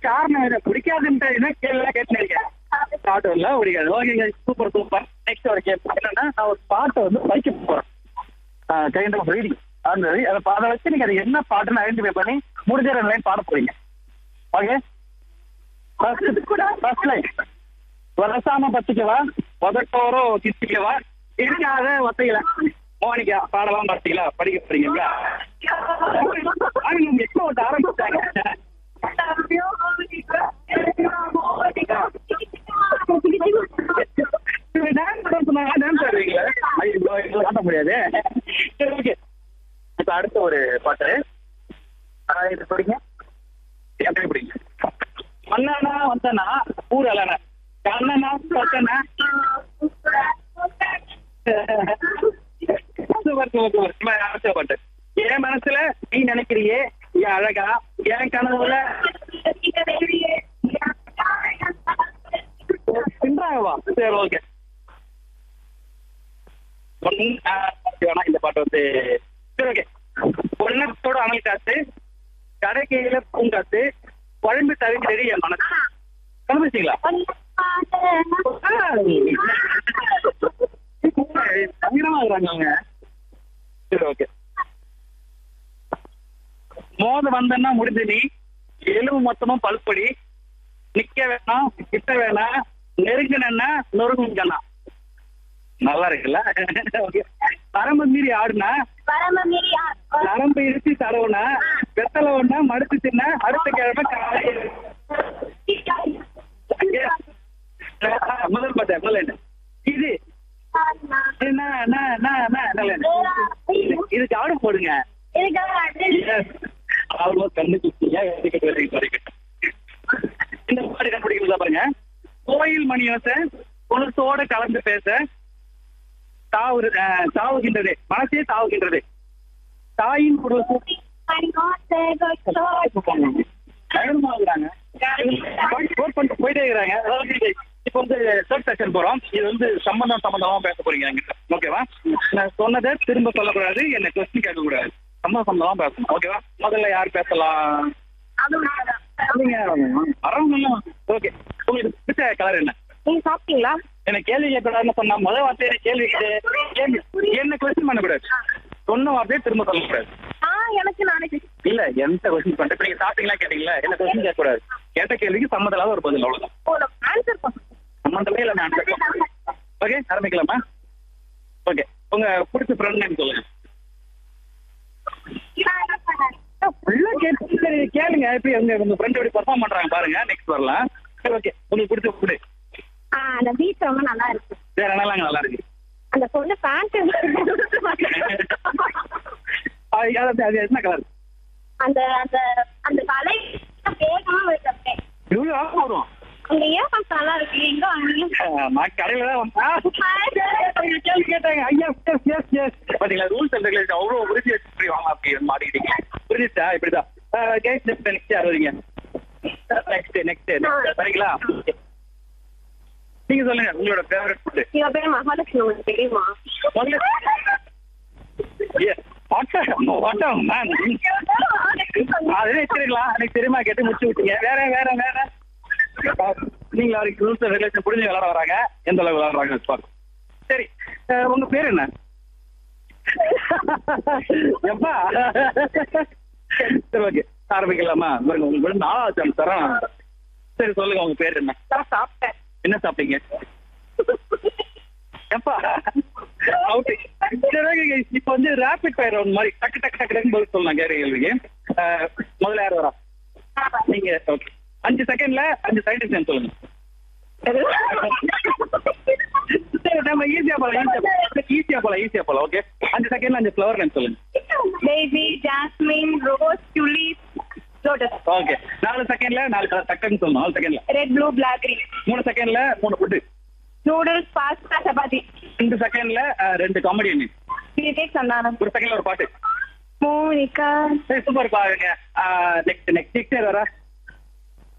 காரணம் என்ன பிடிக்காதுன்னு கேள்வி கேட்டுருக்கேன். பாட்டு இல்ல பிடிக்காது. Okay super super. நெக்ஸ்ட் ஒரு கேம் என்னன்னா, நான் ஒரு பாட்டை வந்து படிக்க போறேன். கைண்ட் ஆஃப் ரீடிங் அந்த அதை வச்சு நீங்க அது என்ன பாட்டுன்னு ஐடென்டிஃபை பண்ணி முடிஞ்ச 2 லைன் பாட போறீங்க. Okay first line. வரசாம பத்திக்கவா உதட்டோரோ கிச்சிக்கவா இருக்காத ஒத்தையில மோனிகா பாடலாம் பார்த்தீங்களா? படிக்க போறீங்களா? நீங்க எப்போ விட்டு ஆரம்பிச்சாங்க? காட்ட முடியாது. சரி ஓகே. இப்ப அடுத்த ஒரு பாட்டு இது படிங்க. எப்படி பிடிங்க? மன்னனா வந்தனா ஊரலனா கண்ணனா பத்தனா பாட்டு. என் மனசுல நீ நினைக்கிறியே என் அழகா என் கனவுல சின்றாகவா? சரி ஓகே. இந்த பாட்டு வந்து சரி ஓகே. பொன்னத்தோட அனல் காத்து கடைக்கையில பூங்காத்து குழம்பு தவிர்க்கிறது என் மனசு. கண்டுபிடிச்சிங்களா? அவங்க. சரி ஓகே. மோத வந்தன்னா முடிஞ்சு நீ எலும்பு மொத்தமும் பல்படி நிக்க வேணாம் கிட்ட வேணாம் நெருங்கினா நொறுங்குங்கண்ணா. நல்லா இருக்குல்ல? வரம்பு மீறி ஆடுனா நரம்பு இழுத்து தடவுனா வெத்தலை ஒண்ணா மடுத்து தின்ன அடுத்த கிழமை முதல் பாட்டு முதல்ல இது இதுக்கு ஆடு போடுங்க. இந்த பாட்டு கண்டுபிடிக்கிறதா பாருங்க. கோயில் மணியோசை கொலுசோட கலந்து பேச தாவுகின்றது மனசே தாவுகின்றது தாயின் போயிட்டே இருக்கிறாங்க. இப்ப வந்து தேர்ட் செக்ஷன் போறோம். இது வந்து சம்பந்தமா பேச போறீங்க என்கிட்ட. ஓகேவா? நான் சொன்னதை திரும்ப சொல்லக்கூடாது, என்ன கொஸ்டின் கேட்க கூடாது. சம்பந்தமா பேசணும். ஓகேவா? முதல்ல யார் பேசலாம்? ஓகே. உங்களுக்கு பிடிச்ச கலர் என்ன? நீங்க சாப்பிட்டீங்களா? என்ன கேள்வி கேட்கக்கூடாதுன்னு சொன்னா முதல் வார்த்தையை கேள்வி என்ன கொஸ்டின் பண்ணக்கூடாது. சொன்ன வார்த்தையை திரும்ப சொல்லக்கூடாது. எனக்கு நானே இல்ல எந்த கொஸ்டின் பண்ணிட்டு இப்ப நீங்க சாப்பிட்டீங்களா கேட்டீங்களா? என்ன கொஸ்டின் கேட்கக்கூடாது. கேட்ட கேள்விக்கு சம்மந்தம் ஒரு பதில். அவ்வளவுதான். சம்மந்தமே இல்ல ஆன்சர். ஓகே ஆரம்பிக்கலாமா? ஓகே. உங்க பிடிச்ச ஃப்ரெண்ட் நேம் சொல்லுங்க. கேளுங்க. எப்படி உங்க ஃப்ரெண்ட் எப்படி பெர்ஃபார்ம் பண்றாங்க பாருங்க. நெக்ஸ்ட் வரலாம். சரி ஓகே. உங்களுக்கு பிடிச்ச ஃபுட்? அந்த பீச் ரொம்ப நல்லா இருக்கு. வேற என்னலாம் நல்லா இருக்கு? அந்த பொண்ணு பேண்ட் அது என்ன கலர்? அந்த அந்த அந்த கலை வேகமா வருது. இவ்வளவு ஆகும் வரும். அங்க ஏன் நல்லா இருக்கு? எங்க வாங்குறீங்க? நான் கடையில தான் கேட்டாங்க. ஐயா பாத்தீங்களா? ரூல்ஸ் அண்ட் ரெகுலேஷன் அவ்வளவு உறுதி வச்சு வாங்க அப்படி மாட்டிக்கிட்டீங்க. புரிஞ்சிச்சா? இப்படிதான். நெக்ஸ்ட் யார் வரீங்க? நெக்ஸ்ட் சரிங்களா? நீங்க சொல்லுங்க உங்களோட ஃபேவரட் ஃபுட். எங்க பேர் மகாலட்சுமி. உங்களுக்கு தெரியுமா? எனக்கு தெரியுமா கேட்டு முடிச்சு விட்டீங்க. வேற வேற வேற நீங்க ரூல்ஸ் ரெகுலேஷன் புரிஞ்சு விளையாட வராங்க. எந்த அளவு விளையாடுறாங்க? சரி உங்க பேர் என்ன? எப்பா சரி ஓகே ஆரம்பிக்கலாமா? உங்களுக்கு 4 தரம். சரி சொல்லுங்க உங்க பேர் என்ன? சாப்பிட்டேன். என்ன சாப்பிட்டீங்க? எப்பா அவுட். இப்ப வந்து ரேபிட் ஃபயர் ரவுண்ட் மாதிரி டக்கு டக்கு டக்கு பதில் சொல்லலாம் கேட்க கேள்விக்கு. முதல்ல யார் வரா? நீங்க. ஓகே 5 செகண்ட்ல 5 சயின்டிஸ்ட் நேம் சொல்லுங்க. நம்ம ஈஸியா போலாம். ஓகே 5 செகண்ட்ல 5 ஃப்ளவர் நேம் சொல்லுங்க. Daisy, jasmine, rose, tulip, lotus. Okay 4 செகண்ட்ல 4 கலர் டக்குன்னு சொல்லணும். 4 செகண்ட்ல ரெட், ப்ளூ, பிளாக், கிரீன். 3 செகண்ட்ல 3 ஃபுட். Noodles, pasta, chapati. 2 செகண்ட்ல 2 காமெடியன். கிரிக்கெட், சந்தானம். 1 செகண்ட்ல ஒரு பாட்டு. மோனிகா. சூப்பர் பாருங்க. நெக்ஸ்ட் வரா?